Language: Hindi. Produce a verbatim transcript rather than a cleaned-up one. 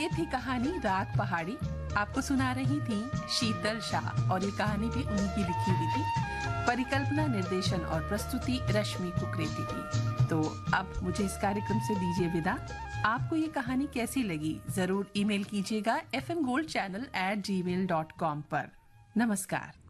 ये थी कहानी रात पहाड़ी। आपको सुना रही थी शीतल शाह और ये कहानी भी उन्हीं की लिखी हुई थी। परिकल्पना, निर्देशन और प्रस्तुति रश्मि कुकरेती की। तो अब मुझे इस कार्यक्रम से दीजिए विदा। आपको ये कहानी कैसी लगी जरूर ईमेल कीजिएगा F M gold channel at ji mail dot com पर। नमस्कार।